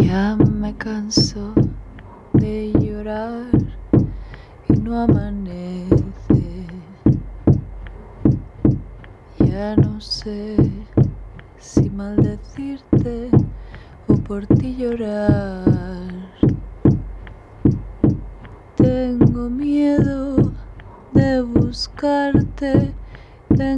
Ya me canso de llorar y no amanece. Ya no sé si maldecirte o por ti llorar. Tengo miedo de buscarte